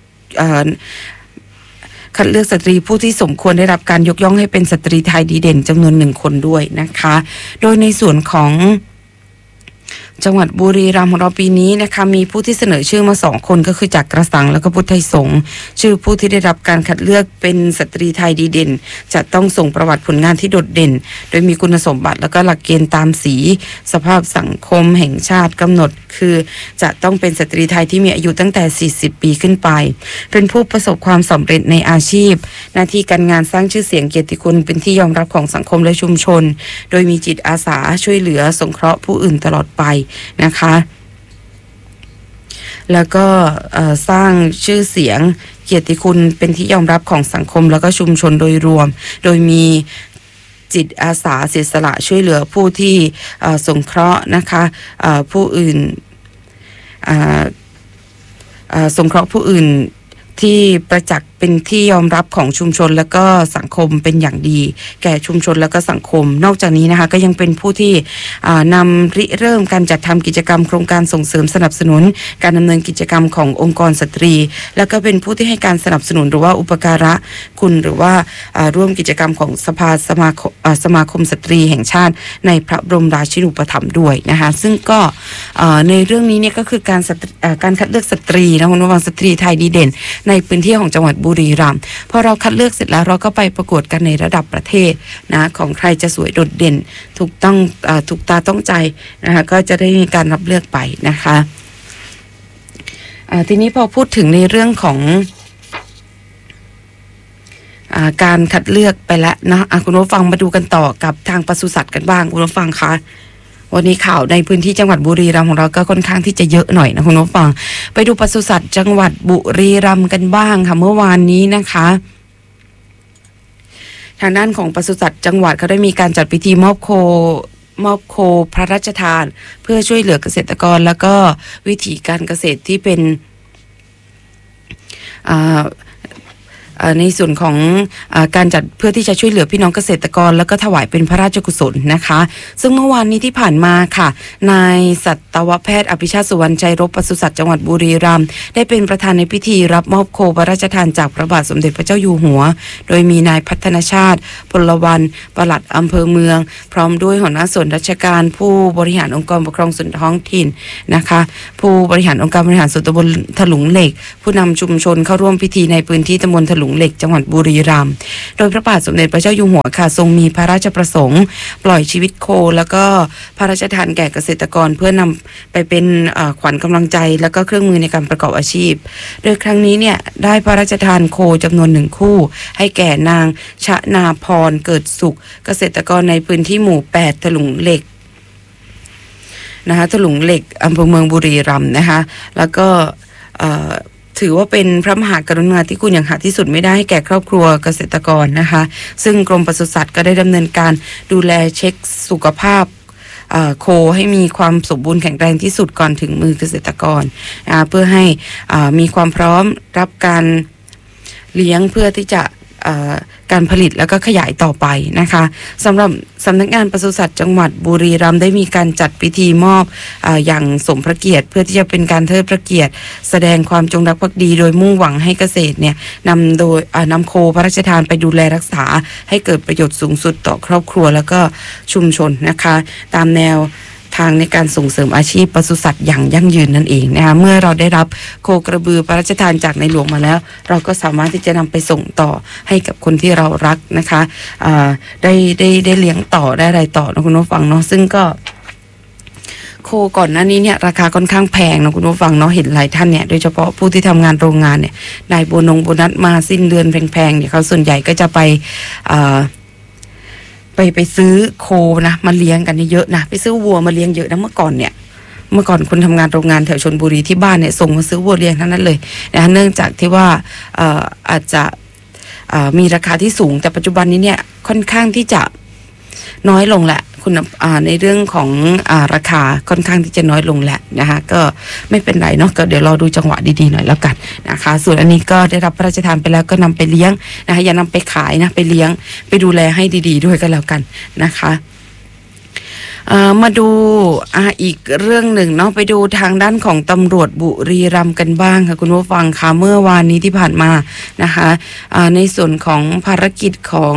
คัดเลือกสตรีผู้ที่สมควรได้รับการยกย่องให้เป็นสตรีไทยดีเด่นจำนวนหนึ่งคนด้วยนะคะโดยในส่วนของจังหวัดบุรีรัมย์ของเราปีนี้นะคะมีผู้ที่เสนอชื่อมาสองคนก็คือจากกระสังแล้วก็พุทธไทยสงฆ์ชื่อผู้ที่ได้รับการคัดเลือกเป็นสตรีไทยดีเด่นจะต้องส่งประวัติผลงานที่โดดเด่นโดยมีคุณสมบัติแล้วก็หลักเกณฑ์ตามสีสภาพสังคมแห่งชาติกำหนดคือจะต้องเป็นสตรีไทยที่มีอายุตั้งแต่สี่สิบปีขึ้นไปเป็นผู้ประสบความสำเร็จในอาชีพหน้าที่การงานสร้างชื่อเสียงเกียรติคุณเป็นที่ยอมรับของสังคมและชุมชนโดยมีจิตอาสาช่วยเหลือสงเคราะห์ผู้อื่นตลอดไปนะคะแล้วก็สร้างชื่อเสียงเกียรติคุณเป็นที่ยอมรับของสังคมแล้วก็ชุมชนโดยรวมโดยมีจิตอาสาเสียสละช่วยเหลือผู้ที่สงเคราะห์นะคะผู้อื่นสงเคราะห์ผู้อื่นที่ประจักษ์เป็นที่ยอมรับของชุมชนและก็สังคมเป็นอย่างดีแก่ชุมชนและก็สังคมนอกจากนี้นะคะก็ยังเป็นผู้ที่นำริเริ่มการจัดทำกิจกรรมโครงการส่งเสริมสนับสนุนการดำเนินกิจกรรมขององค์กรสตรีแล้วก็เป็นผู้ที่ให้การสนับสนุนหรือว่าอุปการะคุณหรือว่าร่วมกิจกรรมของสภาสมาคมสมาคมสตรีแห่งชาติในพระบรมราชินูปถัมภ์ด้วยนะคะซึ่งก็ในเรื่องนี้เนี่ยก็คือการการคัดเลือกสตรีนะคุณผู้ฟังสตรีไทยดีเด่นในพื้นที่ของจังหวัดบุรีรัมย์พอเราคัดเลือกเสร็จแล้วเราก็ไปประกวดกันในระดับประเทศนะของใครจะสวยโดดเด่นถูกต้องถูกตาต้องใจนะคะก็จะได้มีการรับเลือกไปนะคะทีนี้พอพูดถึงในเรื่องของการคัดเลือกไปแล้วนะคุณผู้ฟังมาดูกันต่อกับทางปศุสัตว์กันบ้างคุณผู้ฟังคะวันนี้ข่าวในพื้นที่จังหวัดบุรีรัมย์ของเราก็ค่อนข้างที่จะเยอะหน่อยนะคุณผู้ฟังไปดูปศุสัตว์จังหวัดบุรีรัมย์กันบ้างค่ะเมื่อวานนี้นะคะทางด้านของปศุสัตว์จังหวัดเขาได้มีการจัดพิธีมอบโคมอบโคพระราชทานเพื่อช่วยเหลือเกษตรกรแล้วก็วิถีการเกษตรที่เป็นในส่วนของอาการจัดเพื่อที่จะช่วยเหลือพี่น้องเกษตรกรแล้วก็ถวายเป็นพระราชกุศลนะคะซึ่งเมื่อวานนี้ที่ผ่านมาค่ะนายสัตวแพทย์อภิชาติสุวรรณชัยรบปศุสัตว์จังหวัดบุรีรัมย์ได้เป็นประธานในพิธีรับมอบโคพระราชทานจากพระบาทสมเด็จพระเจ้าอยู่หัวโดยมีนายพัฒนชาติพลวรรณปลัดอำเภอเมืองพร้อมด้วยหัวหน้าส่วนราชการผู้บริหารองค์กรปกครองส่วนท้องถิ่นนะคะผู้บริหารองค์การบริหารส่วนตำบลถลุงเหล็กผู้นำชุมชนเข้าร่วมพิธีในพื้นที่ตำบลถลุงเหล็กจังหวัดบุรีรัมย์โดยพระบาทสมเด็จพระเจ้าอยู่หัวค่ะทรงมีพระราชประสงค์ปล่อยชีวิตโคแล้วก็พระราชทานแก่เกษตรกรเพื่อนำไปเป็นขวัญกำลังใจแล้วก็เครื่องมือในการประกอบอาชีพโดยครั้งนี้เนี่ยได้พระราชทานโคจำนวนหนึ่งคู่ให้แก่นางชนาพรเกิดสุขเกษตรกรในพื้นที่หมู่แปดถลุงเหล็กนะคะถลุงเหล็กอำเภอเมืองบุรีรัมย์นะคะแล้วก็ถือว่าเป็นพระมหากรุณาธิคุณอย่างหาที่สุดไม่ได้ให้แก่ครอบครัวเกษตรกรนะคะซึ่งกรมปศุสัตว์ก็ได้ดำเนินการดูแลเช็คสุขภาพโคให้มีความสมบูรณ์แข็งแรงที่สุดก่อนถึงมือเกษตรกรเพื่อให้มีความพร้อมรับการเลี้ยงเพื่อที่จะการผลิตแล้วก็ขยายต่อไปนะคะสำหรับสำนักงานปศุสัตว์จังหวัดบุรีรัมย์ได้มีการจัดพิธีมอบออย่างสมพระเกียรติเพื่อที่จะเป็นการเทิดพระเกียรติแสดงความจงรักภักดีโดยมุ่งหวังให้เกษตรเนี่ยนำโดยนำโคพระราชทานไปดูแลรักษาให้เกิดประโยชน์สูงสุดต่อครอบครัวแล้วก็ชุมชนนะคะตามแนวทางในการส่งเสริมอาชีพปศุสัตว์อย่างยั่งยืนนั่นเองนะคะเมื่อเราได้รับโคกระบือพระราชทานจากในหลวงมาแล้วเราก็สามารถที่จะนำไปส่งต่อให้กับคนที่เรารักนะคะได้ได้ได้เลี้ยงต่อได้อะไรต่อนะคุณผู้ฟังเนาะซึ่งก็โคก่อนหน้านี้เนี่ยราคาค่อนข้างแพงนะคุณผู้ฟังเนาะเห็นหลายท่านเนี่ยโดยเฉพาะผู้ที่ทำงานโรงงานเนี่ยได้โบนงโบนัสมาสิ้นเดือนแพงๆเนี่ยเขาส่วนใหญ่ก็จะไปไปไปซื้อโคนะมาเลี้ยงกันเยอะนะไปซื้อวัวมาเลี้ยงเยอะนะเมื่อก่อนเนี่ยเมื่อก่อนคนทำงานโรงงานแถวชลบุรีที่บ้านเนี่ยส่งมาซื้อวัวเลี้ยงทั้งนั้นเลยนะเนื่องจากที่ว่าเอ่ออาจจะเอ่อมีราคาที่สูงแต่ปัจจุบันนี้เนี่ยค่อนข้างที่จะน้อยลงแหละคุณในเรื่องของอ่าราคาค่อนข้างที่จะน้อยลงแหละนะคะก็ไม่เป็นไรเนาะก็เดี๋ยวรอดูจังหวะดีๆหน่อยแล้วกันนะคะส่วนอันนี้ก็ได้รับพระราชทานไปแล้วก็นำไปเลี้ยงนะคะอย่านำไปขายนะไปเลี้ยงไปดูแลให้ดีๆด้วยก็แล้วกันนะคะมาดูอ่าอีกเรื่องหนึ่งเนาะไปดูทางด้านของตำรวจบุรีรัมย์กันบ้างค่ะคุณผู้ฟังค่ะเมื่อวานนี้ที่ผ่านมานะคะอ่าในส่วนของภารกิจของ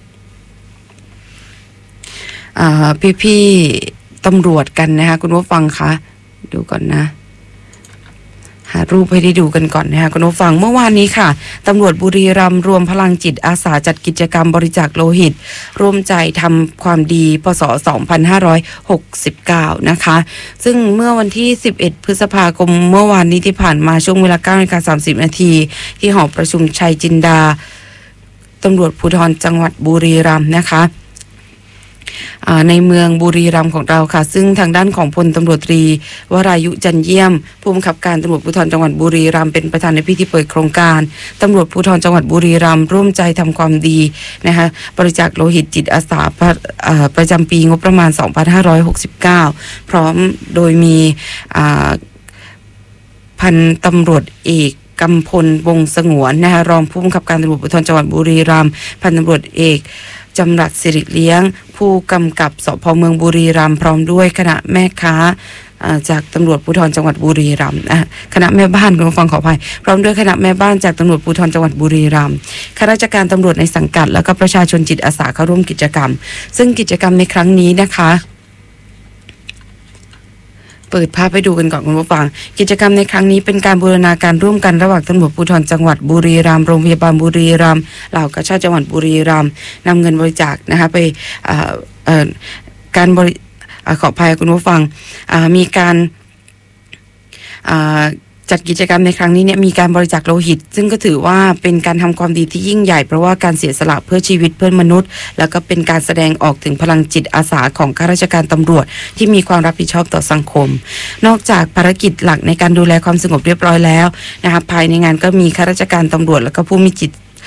พี่พี่ตำรวจกันนะคะคุณผู้ฟังคะดูก่อนนะหารูปให้ได้ดูกันก่อนนะคะคุณผู้ฟังเมื่อวานนี้ค่ะตำรวจบุรีรัมย์รวมพลังจิตอาสาจัดกิจกรรมบริจาคโลหิตร่วมใจทำความดีพ.ศ. สองพันห้าร้อยหกสิบเก้านะคะซึ่งเมื่อวันที่สิบเอ็ดพฤษภาคมเมื่อวานนี้ที่ผ่านมาช่วงเวลา เก้านาฬิกาสามสิบนาทีที่หอประชุมชัยจินดาตำรวจภูธรจังหวัดบุรีรัมย์นะคะในเมืองบุรีรัมย์ของเราค่ะซึ่งทางด้านของพลตำรวจตรีวรายุจันเยี่ยมผู้บังคับการตำรวจภูธรจังหวัดบุรีรัมย์เป็นประธานในพิธีเปิดโครงการตำรวจภูธรจังหวัดบุรีรัมย์ร่วมใจทำความดีนะคะบริจาคโลหิตจิตอาสาประจำปีงบประมาณสองพันห้าร้อยหกสิบเก้าพร้อมโดยมีพันตำรวจเอกกำพลวงสงวนนะคะรองผู้บังคับการตำรวจภูธรจังหวัดบุรีรัมย์พันตำรวจเอกจำรัดสิริเลี้ยงผู้กำกับสพเมืองบุรีรัมย์พร้อมด้วยคณะแม่ค้าจากตำรวจภูธรจังหวัดบุรีรัมย์คณะแม่บ้านคุณผู้ฟังขออภัยพร้อมด้วยคณะแม่บ้านจากตำรวจภูธรจังหวัดบุรีรัมย์ข้าราชการตำรวจในสังกัดแล้วก็ประชาชนจิตอาสาเข้าร่วมกิจกรรมซึ่งกิจกรรมในครั้งนี้นะคะเปิดภาพให้ดูกันก่อนคุณผู้ฟังกิจกรรมในครั้งนี้เป็นการบูรณาการร่วมกันระหว่างตำรวจภูธรจังหวัดบุรีรัมย์โรงพยาบาลบุรีรัมย์เหล่ากาชาดจังหวัดบุรีรัมย์นำเงินบริจาคนะคะไปการบริขออภัยคุณผู้ฟังมีการจัดกิจกรรมในครั้งนี้เนี่ยมีการบริจาคโลหิตซึ่งก็ถือว่าเป็นการทำความดีที่ยิ่งใหญ่เพราะว่าการเสียสละเพื่อชีวิตเพื่อนมนุษย์แล้วก็เป็นการแสดงออกถึงพลังจิตอาสาของข้าราชการตำรวจที่มีความรับผิดชอบต่อสังคมนอกจากภารกิจหลักในการดูแลความสงบเรียบร้อยแล้วนะคะภายในงานก็มีข้าราชการตำรวจแล้วก็ผู้มีจิต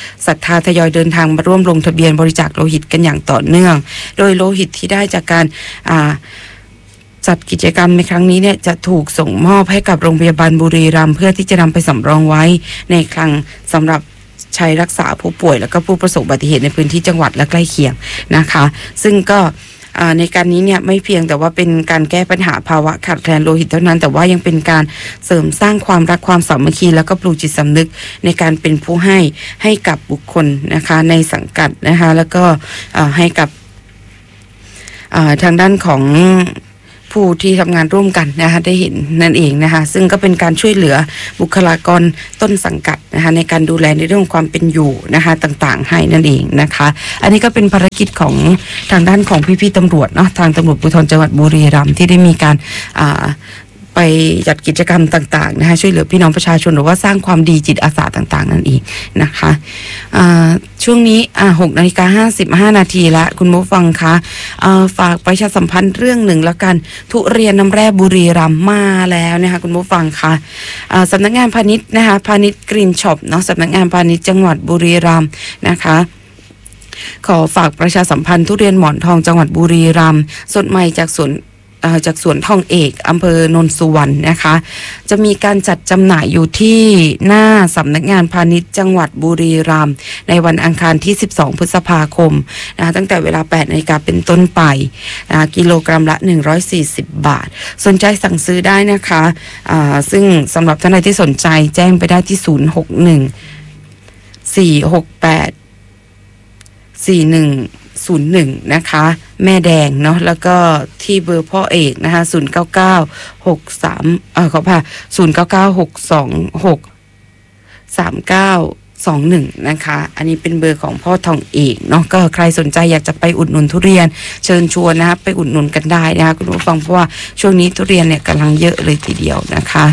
ศรัทธาทยอยเดินทางมาร่วมลงทะเบียนบริจาคโลหิตกันอย่างต่อเนื่องโดยโลหิตที่ได้จากการอ่าจัดกิจกรรมในครั้งนี้เนี่ยจะถูกส่งมอบให้กับโรงพยาบาลบุรีรัมย์เพื่อที่จะนำไปสำรองไว้ในคลังสำหรับใช้รักษาผู้ป่วยแล้วก็ผู้ประสบอุบัติเหตุในพื้นที่จังหวัดและใกล้เคียงนะคะซึ่งก็ในการนี้เนี่ยไม่เพียงแต่ว่าเป็นการแก้ปัญหาภาวะขาดแคลนโลหิตเท่านั้นแต่ว่ายังเป็นการเสริมสร้างความรักความสามัคคีแล้วก็ปลูกจิตสำนึกในการเป็นผู้ให้ให้กับบุคคลนะคะในสังกัดนะคะแล้วก็ให้กับทางด้านของผู้ที่ทำงานร่วมกันนะคะได้เห็นนั่นเองนะคะซึ่งก็เป็นการช่วยเหลือบุคลากรต้นสังกัดนะคะในการดูแลในเรื่องความเป็นอยู่นะคะต่างๆให้นั่นเองนะคะอันนี้ก็เป็นภารกิจของทางด้านของพี่ๆตำรวจเนาะทางตำรวจภูธรจังหวัดบุรีรัมย์ที่ได้มีการอ่าไปจัดกิจกรรมต่างๆนะคะช่วยเหลือพี่น้องประชาชนหรือว่าสร้างความดีจิตอาสาต่างๆนั่นเองนะคะช่วงนี้หกนาฬิกาห้าสิบห้านาทีละคุณผู้ฟังคะฝากประชาสัมพันธ์เรื่องหนึ่งแล้วกันทุเรียนน้ำแร่บุรีรัมย์มาแล้วนะคะคุณผู้ฟังคะสำนักงานพาณิชย์นะคะพาณิชย์กรีนช็อปเนาะสำนักงานพาณิชย์จังหวัดบุรีรัมย์นะคะขอฝากประชาสัมพันธ์ทุเรียนหมอนทองจังหวัดบุรีรัมย์สดใหม่จากสวนจากสวนทองเอกอำเภอโนนสุวรรณนะคะจะมีการจัดจำหน่ายอยู่ที่หน้าสำนักงานพาณิชย์จังหวัดบุรีรัมย์ในวันอังคารที่สิบสองพฤษภาคมนะตั้งแต่เวลา แปดนาฬิกาเป็นต้นไปนะกิโลกรัมละหนึ่งร้อยสี่สิบบาทสนใจสั่งซื้อได้นะคะะซึ่งสำหรับท่านใดที่สนใจแจ้งไปได้ที่ศูนย์ หก หนึ่ง สี่ หก แปด สี่ หนึ่ง ศูนย์ หนึ่งนะคะแม่แดงเนาะแล้วก็ที่เบอร์พ่อเอกนะคะศูนย์ เก้า เก้า หก สามเอ่อขออภัยศูนย์ เก้า เก้า หก สอง หก สาม เก้า สอง หนึ่งนะคะอันนี้เป็นเบอร์ของพ่อทองเอกเนาะก็ใครสนใจอยากจะไปอุดหนุนทุเรียนเชิญชวนนะคะไปอุดหนุนกันได้นะคะคุณผู้ฟังเพราะว่าช่วงนี้ทุเรียนเนี่ยกำลังเยอะเลยทีเดียวนะคะ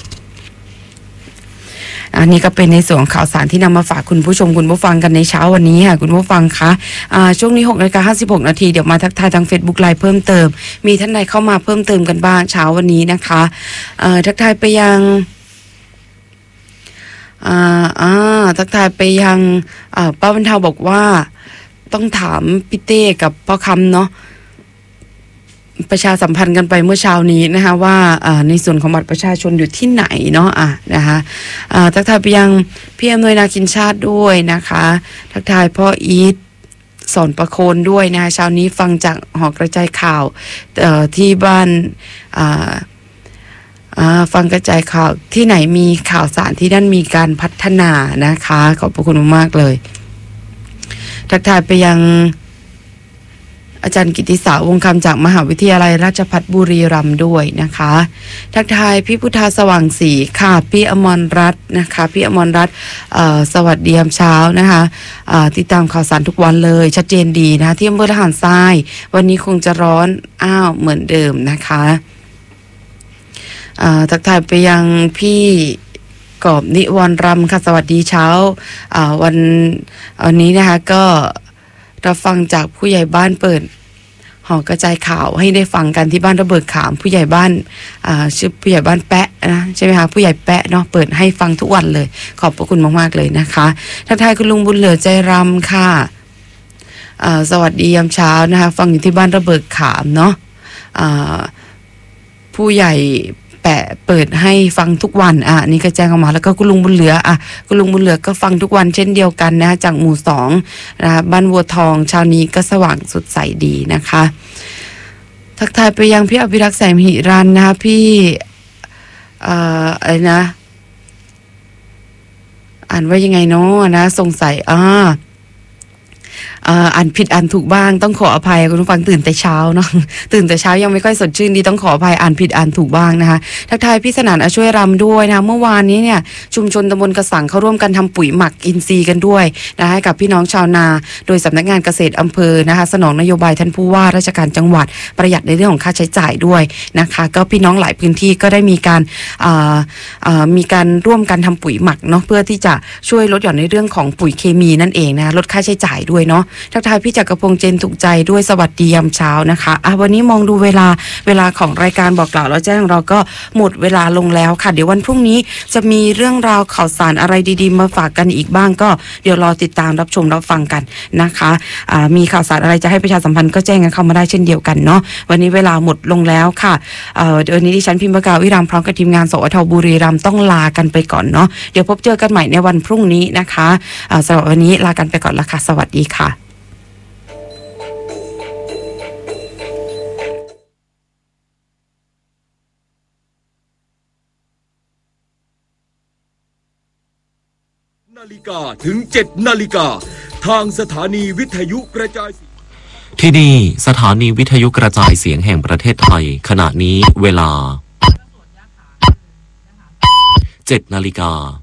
อันนี้ก็เป็นในส่วนของข่าวสารที่นำมาฝากคุณผู้ชมคุณผู้ฟังกันในเช้าวันนี้ค่ะคุณผู้ฟังคะอ่าช่วงนี้หกนาฬิกาห้าสิบหกนาทีเดี๋ยวมาทักทายทาง Facebook Live เพิ่มเติมมีท่านใดเข้ามาเพิ่มเติมกันบ้างเช้าวันนี้นะคะเอ่อทักทายไปยังอ่าอ่าทักทายไปยังอ่าป้าบรรเทาบอกว่าต้องถามพี่เต้กับพ่อคำเนาะประชาสัมพันธ์กันไปเมื่อเช้านี้นะคะว่าในส่วนของบัตรประชาชนอยู่ที่ไหนเนาะอ่ะนะคะทักทายไปยังพี่อำนวยนาคินชาติด้วยนะคะทักทายพ่ออีทสอนประโคนด้วยนะคะเช้านี้ฟังจากหอกระจายข่าวที่บ้านฟังกระจายข่าวที่ไหนมีข่าวสารที่ด้านมีการพัฒนานะคะขอบพระคุณมากเลยทักทายไปยังอาจารย์กิติสาวงคำจากมหาวิทยาลัยราชภัฏบุรีรัมย์ด้วยนะคะทักทายพี่พุทธาสว่างศรีค่ะพี่อมรรัตน์นะคะพี่อมรรัตน์สวัสดียามเช้านะคะติดตามข่าวสารทุกวันเลยชัดเจนดีนะที่อำเภอละหารทรายวันนี้คงจะร้อนอ้าวเหมือนเดิมนะคะทักทายไปยังพี่กอบนิวรณ์รำค่ะสวัสดีเช้าวันวันนี้นะคะก็เราฟังจากผู้ใหญ่บ้านเปิดหอกระจายข่าวให้ได้ฟังกันที่บ้านระเบิดขามผู้ใหญ่บ้านอ่าชื่อผู้ใหญ่บ้านแปะนะใช่ไหมคะผู้ใหญ่แปะเนาะเปิดให้ฟังทุกวันเลยขอบพระคุณมากๆเลยนะคะทักทายคุณลุงบุญเหลือใจรำค่ะอ่าสวัสดียามเช้านะคะฟังอยู่ที่บ้านระเบิดขามเนาะอ่าผู้ใหญ่แปะเปิดให้ฟังทุกวันอ่ะนี่ก็แจ้งออกมาแล้วก็คุณลุงบุญเหลืออ่ะคุณลุงบุญเหลือก็ฟังทุกวันเช่นเดียวกันนะจากหมู่สองนะบ้านวัวทองเช้านี้ก็สว่างสดใสดีนะคะทักทายไปยังพี่อภิรักษ์แสงหิรันนะคะพี่เอ่ออะไรนะอ่านว่ายังไงเนาะนะสงสัยอ่าอ่านผิดอ่านถูกบ้างต้องขออภัยคุณผู้ฟังตื่นแต่เช้าเนาะตื่นแต่เช้ายังไม่ค่อยสดชื่นดีต้องขออภัยอ่านผิดอ่านถูกบ้างนะคะทักทายพี่สนานอาช่วยรำด้วยนะเมื่อวานนี้เนี่ยชุมชนตำบลกระสังเขาร่วมกันทำปุ๋ยหมักอินทรีย์กันด้วยนะให้กับพี่น้องชาวนาโดยสำนักงานเกษตรอำเภอนะคะสนองนโยบายท่านผู้ว่าราชการจังหวัดประหยัดในเรื่องของค่าใช้จ่ายด้วยนะคะก็พี่น้องหลายพื้นที่ก็ได้มีการมีการร่วมกันทำปุ๋ยหมักเนาะเพื่อที่จะช่วยลดหย่อนในเรื่องของปุ๋ยเคมีนั่นเองนะลดค่าใช้จ่ายด้วยเนาะทักทายพี่จักรพงษ์เจนถูกใจด้วยสวัสดียามเช้านะคะอ่ะวันนี้มองดูเวลาเวลาของรายการบอกกล่าวแล้วแจ้งเราก็หมดเวลาลงแล้วค่ะเดี๋ยววันพรุ่งนี้จะมีเรื่องราวข่าวสารอะไรดีๆมาฝากกันอีกบ้างก็เดี๋ยวรอติดตามรับชมรับฟังกันนะคะอ่ามีข่าวสารอะไรจะให้ประชาสัมพันธ์ก็แจ้งกันเข้ามาได้เช่นเดียวกันเนาะวันนี้เวลาหมดลงแล้วค่ะเอ่อเดี๋ยวนี้ดิฉันพิมพ์ประกาศวิรามพร้อมกับทีมงานสวทบุรีรัมย์ต้องลากันไปก่อนเนาะเดี๋ยวพบเจอกันใหม่ในวันพรุ่งนี้นะคะอ่าสำหรับวันนี้ลากันไปก่อนละค่ะสวัสดีค่ะนาฬิกาถึงเจ็ดนาฬิกาทางสถานีวิทยุกระจายเสียงที่นี่สถานีวิทยุกระจายเสียงแห่งประเทศไทยขณะนี้เวลาเจ็ดนาฬิกา